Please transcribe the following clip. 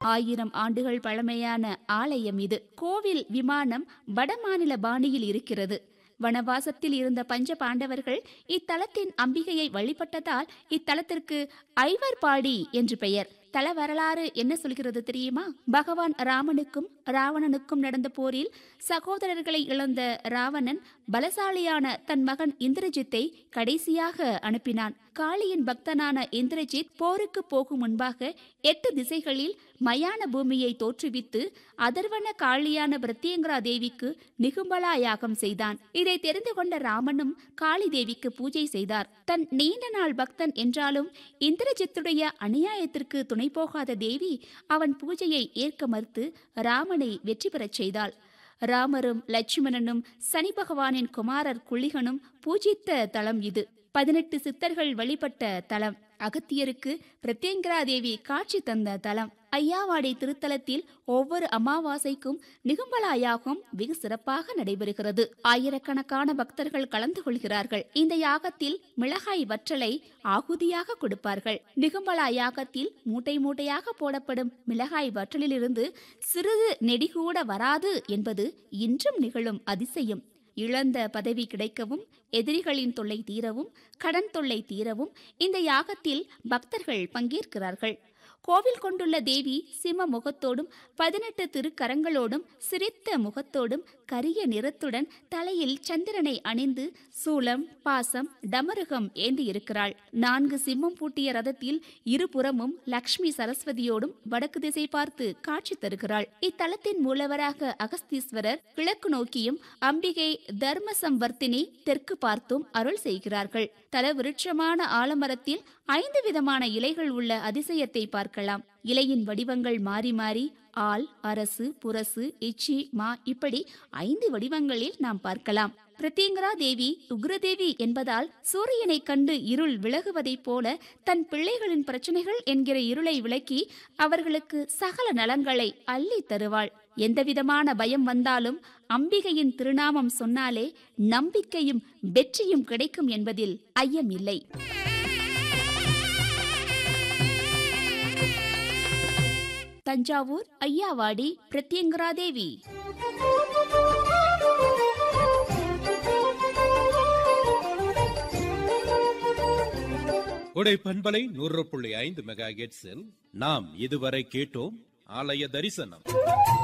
1000 ஆண்டுகள் பழமையான ஆலயம் இது. கோவில் விமானம் வடமாநில பாணியில் இருக்கிறது. வனவாசத்தில் இருந்த பஞ்ச பாண்டவர்கள் இத்தலத்தின் அம்பிகையை வழிபட்டதால் இத்தலத்திற்கு ஐவர்பாடி என்று பெயர். தல வரலாறு என்ன சொல்கிறது தெரியுமா? பகவான் ராமனுக்கும் ராவணனுக்கும் நடந்த போரில் சகோதரர்களை இழந்த ராவணன் பலசாலியான தன் மகன் இந்திரஜித்தை கடைசியாக அனுப்பினான். காளியின் பக்தனான இந்திரஜித் போருக்கு போகும் முன்பாக 8 திசைகளில் மயான பூமியை தோற்றுவித்து அதர்வன காளியான பிரத்யங்கரா தேவிக்கு நிகும்பலா யாகம் செய்தான். இதை தெரிந்து கொண்ட ராமனும் காளி தேவிக்கு பூஜை செய்தார். தன் நீண்ட நாள் பக்தன் என்றாலும் இந்திரஜித்துடைய அநியாயத்திற்கு துணை போகாத தேவி அவன் பூஜையை ஏற்க மறுத்து ராமனை வெற்றி பெறச் செய்தாள். ராமரும் லட்சுமணனும் சனி பகவானின் குமாரர் குளிகனும் பூஜித்த தலம் இது. 18 சித்தர்கள் வழிபட்ட தலம். அகத்தியருக்கு பிரத்யங்கரா தேவி காட்சி தந்த தலம். ஐயாவாடி திருத்தலத்தில் ஒவ்வொரு அமாவாசைக்கும் நிகும்பலா யாகம் வெகு சிறப்பாக நடைபெறுகிறது. ஆயிரக்கணக்கான பக்தர்கள் கலந்து கொள்கிறார்கள். இந்த யாகத்தில் மிளகாய் வற்றலை ஆகுதியாக கொடுப்பார்கள். நிகும்பலா யாகத்தில் மூட்டை மூட்டையாக போடப்படும் மிளகாய் வற்றலிலிருந்து சிறிது நெடிகூட வராது என்பது இன்றும் நிகழும் அதிசயம். இழந்த பதவி கிடைக்கவும், எதிரிகளின் தொல்லை தீரவும், கடன் தொல்லை தீரவும் இந்த யாகத்தில் பக்தர்கள் பங்கேற்கிறார்கள். கோவில் கொண்டுள்ள தேவி சிம்ம முகத்தோடும் 18 திருக்கரங்களோடும் சிரித்த முகத்தோடும் கரிய நிறத்துடன் தலையில் சந்திரனை அணிந்து சூலம், பாசம், டமருகம் ஏந்தி இருக்கிறாள். 4 சிம்மம் பூட்டிய ரதத்தில் இருபுறமும் லக்ஷ்மி சரஸ்வதியோடும் வடக்கு திசை பார்த்து காட்சி தருகிறாள். இத்தலத்தின் மூலவராக அகஸ்தீஸ்வரர் கிழக்கு நோக்கியும், அம்பிகை தர்மசம்வர்த்தினி தெற்கு பார்த்தும் அருள் செய்கிறார்கள். தல விருட்சமான ஆலமரத்தில் 5 விதமான இலைகள் உள்ள அதிசயத்தை பார்க்கலாம். இலையின் வடிவங்கள் மாறி மாறி ஆல், அரசு, புரசு, இச்சி, மா இப்படி 5 வடிவங்களில் நாம் பார்க்கலாம். பிரத்யங்கரா தேவி உக்ரதேவி என்பதால் சூரியனை கண்டு இருள் விலகுவதைப் போல தன் பிள்ளைகளின் பிரச்சனைகள் என்கிற இருளை விலக்கி அவர்களுக்கு சகல நலங்களை அள்ளி தருவாள். எந்தவிதமான பயம் வந்தாலும் அம்பிகையின் திருநாமம் சொன்னாலே நம்பிக்கையும் வெற்றியும் கிடைக்கும் என்பதில் ஐயமில்லை. தஞ்சாவூர் ஐயாவாடி பிரத்யங்கரா தேவி. உடை பண்பலை 100.5 மெகாஹெர்ட்ஸில் நாம் இதுவரை கேட்டோம் ஆலய தரிசனம்.